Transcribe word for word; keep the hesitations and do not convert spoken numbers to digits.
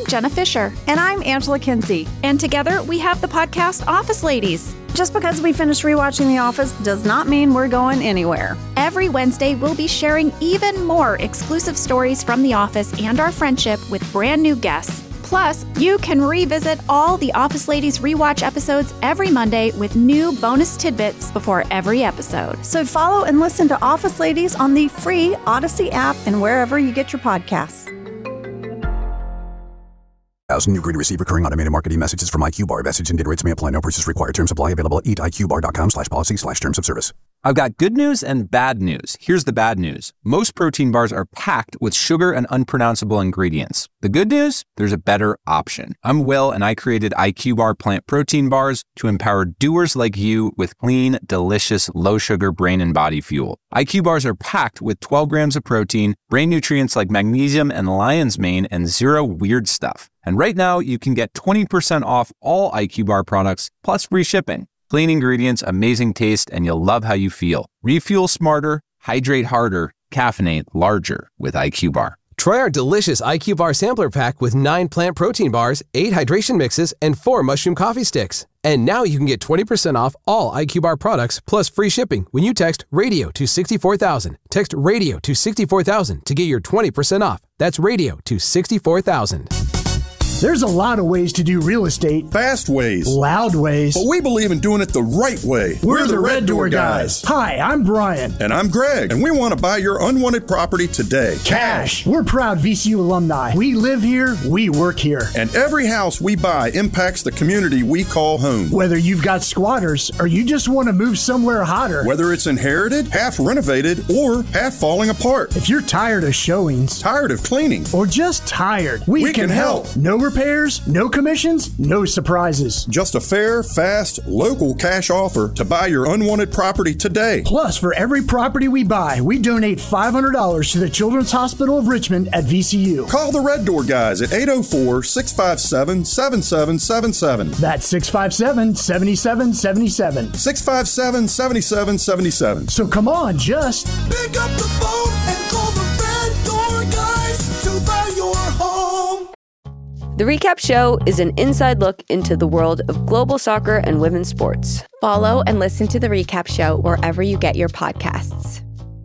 Jenna Fisher. And I'm Angela Kinsey. And together we have the podcast Office Ladies. Just because we finished rewatching The Office does not mean we're going anywhere. Every Wednesday, we'll be sharing even more exclusive stories from The Office and our friendship with brand new guests. Plus, you can revisit all the Office Ladies rewatch episodes every Monday with new bonus tidbits before every episode. So follow and listen to Office Ladies on the free Odyssey app and wherever you get your podcasts. Thousand you agree to receive recurring automated marketing messages from IQBar. Message and data rates may apply. No purchase required. Terms apply. Available at eat I Q bar dot com slash policy slash terms of service. I've got good news and bad news. Here's the bad news. Most protein bars are packed with sugar and unpronounceable ingredients. The good news? There's a better option. I'm Will, and I created IQBar plant protein bars to empower doers like you with clean, delicious, low-sugar brain and body fuel. I Q bars are packed with twelve grams of protein, brain nutrients like magnesium and lion's mane, and zero weird stuff. And right now, you can get twenty percent off all I Q bar products, plus free shipping. Clean ingredients, amazing taste, and you'll love how you feel. Refuel smarter, hydrate harder, caffeinate larger with I Q bar. Try our delicious I Q Bar sampler pack with nine plant protein bars, eight hydration mixes, and four mushroom coffee sticks. And now you can get twenty percent off all I Q Bar products plus free shipping when you text RADIO to sixty-four thousand. Text RADIO to sixty-four thousand to get your twenty percent off. That's RADIO to sixty-four thousand. There's a lot of ways to do real estate. Fast ways. Loud ways. But we believe in doing it the right way. We're, We're the, the Red Door guys. guys. Hi, I'm Brian. And I'm Greg. And we want to buy your unwanted property today. Cash. We're proud V C U alumni. We live here. We work here. And every house we buy impacts the community we call home. Whether you've got squatters or you just want to move somewhere hotter. Whether it's inherited, half renovated, or half falling apart. If you're tired of showings. Tired of cleaning. Or just tired. We, we can, can help. help. No repairs, no commissions, no surprises. Just a fair, fast, local cash offer to buy your unwanted property today. Plus, for every property we buy, we donate five hundred dollars to the Children's Hospital of Richmond at V C U. Call the Red Door guys at eight oh four, six five seven, seven seven seven seven. That's six five seven, seven seven seven seven. six five seven, seven seven seven seven. So come on, just pick up the phone and call the Red Door guys to buy your home. The Recap Show is an inside look into the world of global soccer and women's sports. Follow and listen to The Recap Show wherever you get your podcasts.